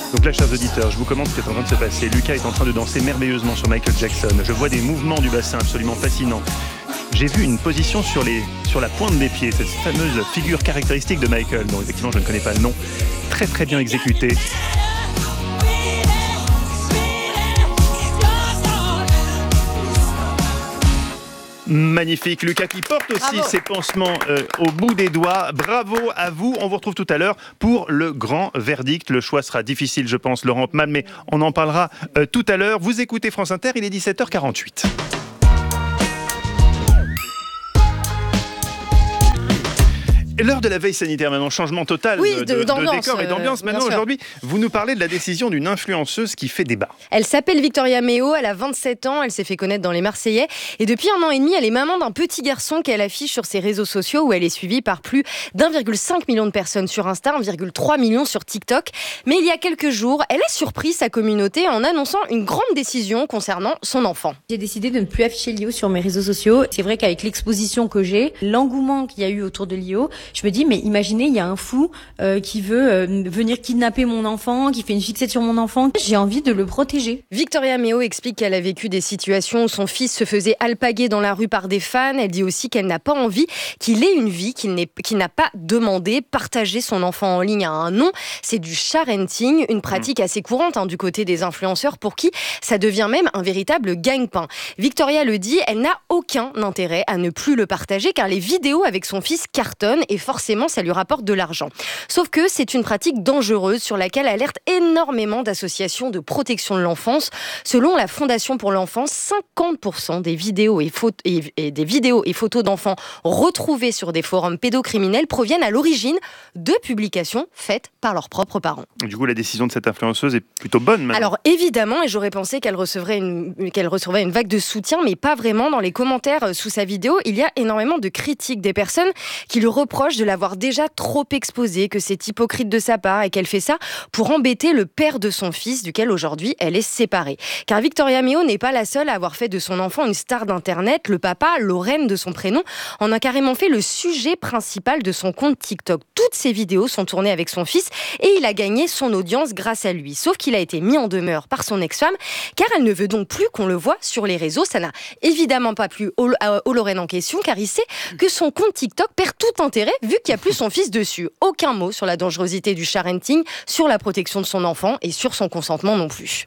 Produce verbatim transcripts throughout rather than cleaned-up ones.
Donc là, chers auditeurs, je vous commente ce qui est en train de se passer. Lucas est en train de danser merveilleusement sur Michael Jackson. Je vois des mouvements du bassin absolument fascinants. J'ai vu une position sur, les, sur la pointe des pieds, cette fameuse figure caractéristique de Michael, dont effectivement je ne connais pas le nom, très très bien exécutée. Magnifique, Lucas qui porte aussi Bravo. ses pansements euh, au bout des doigts. Bravo à vous, on vous retrouve tout à l'heure pour le grand verdict. Le choix sera difficile, je pense, Laurent Hopman, mais on en parlera euh, tout à l'heure. Vous écoutez France Inter, il est dix-sept heures quarante-huit. L'heure de la veille sanitaire maintenant, changement total oui, de, de, de, d'ambiance, de décor et d'ambiance. Euh, maintenant, aujourd'hui, vous nous parlez de la décision d'une influenceuse qui fait débat. Elle s'appelle Victoria Meo, elle a vingt-sept ans, elle s'est fait connaître dans les Marseillais. Et depuis un an et demi, elle est maman d'un petit garçon qu'elle affiche sur ses réseaux sociaux où elle est suivie par plus d'un virgule cinq million de personnes sur Insta, un virgule trois million sur TikTok. Mais il y a quelques jours, elle a surpris sa communauté en annonçant une grande décision concernant son enfant. J'ai décidé de ne plus afficher Lio sur mes réseaux sociaux. C'est vrai qu'avec l'exposition que j'ai, l'engouement qu'il y a eu autour de Lio, je me dis, mais imaginez, il y a un fou euh, qui veut euh, venir kidnapper mon enfant, qui fait une fixette sur mon enfant. J'ai envie de le protéger. Victoria Meo explique qu'elle a vécu des situations où son fils se faisait alpaguer dans la rue par des fans. Elle dit aussi qu'elle n'a pas envie qu'il ait une vie qu'il, n'est, qu'il n'a pas demandé. Partager son enfant en ligne a un nom, c'est du sharenting, une pratique assez courante hein, du côté des influenceurs pour qui ça devient même un véritable gagne-pain. Victoria le dit, elle n'a aucun intérêt à ne plus le partager car les vidéos avec son fils cartonnent et forcément ça lui rapporte de l'argent. Sauf que c'est une pratique dangereuse sur laquelle alerte énormément d'associations de protection de l'enfance. Selon la Fondation pour l'enfance, cinquante pour cent des vidéos et, photos, et, et des vidéos et photos d'enfants retrouvées sur des forums pédocriminels proviennent à l'origine de publications faites par leurs propres parents. Du coup, la décision de cette influenceuse est plutôt bonne maintenant. Alors évidemment, et j'aurais pensé qu'elle recevrait une, qu'elle recevrait une vague de soutien, mais pas vraiment. Dans les commentaires sous sa vidéo, il y a énormément de critiques des personnes qui lui reprochent de l'avoir déjà trop exposée, que c'est hypocrite de sa part et qu'elle fait ça pour embêter le père de son fils, duquel aujourd'hui elle est séparée. Car Victoria Meo n'est pas la seule à avoir fait de son enfant une star d'internet. Le papa, Lorraine de son prénom, en a carrément fait le sujet principal de son compte TikTok. Toutes ses vidéos sont tournées avec son fils et il a gagné son audience grâce à lui. Sauf qu'il a été mis en demeure par son ex-femme car elle ne veut donc plus qu'on le voit sur les réseaux. Ça n'a évidemment pas plu au, au Lorraine en question car il sait que son compte TikTok perd tout intérêt vu qu'il n'y a plus son fils dessus. Aucun mot sur la dangerosité du sharenting, sur la protection de son enfant et sur son consentement non plus.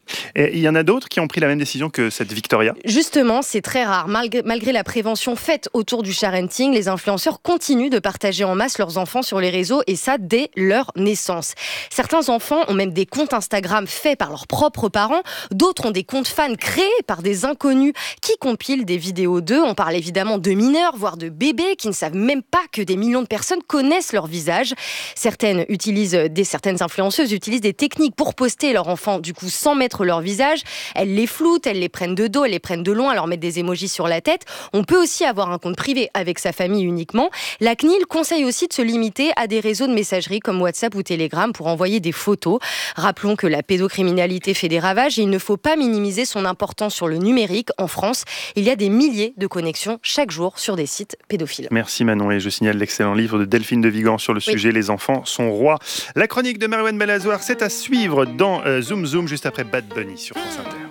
Et il y en a d'autres qui ont pris la même décision que cette Victoria. Justement, c'est très rare. Malgré, malgré la prévention faite autour du sharenting, les influenceurs continuent de partager en masse leurs enfants sur les réseaux et ça dès leur naissance. Certains enfants ont même des comptes Instagram faits par leurs propres parents. D'autres ont des comptes fans créés par des inconnus qui compilent des vidéos d'eux. On parle évidemment de mineurs, voire de bébés qui ne savent même pas que des millions de personnes connaissent leur visage. Certaines utilisent des, certaines influenceuses utilisent des techniques pour poster leurs enfants du coup sans mettre leur visage, elles les floutent, elles les prennent de dos, elles les prennent de loin, elles leur mettent des émojis sur la tête. On peut aussi avoir un compte privé avec sa famille uniquement. La C N I L conseille aussi de se limiter à des réseaux de messagerie comme WhatsApp ou Telegram pour envoyer des photos. Rappelons que la pédocriminalité fait des ravages et il ne faut pas minimiser son importance sur le numérique. En France, il y a des milliers de connexions chaque jour sur des sites pédophiles. Merci Manon et je signale l'excellent livre de Delphine de Vigan sur le sujet oui. Les enfants sont rois. La chronique de Marouane Belazoire, c'est à suivre dans euh, Zoom Zoom juste après Bad Bunny sur France Inter.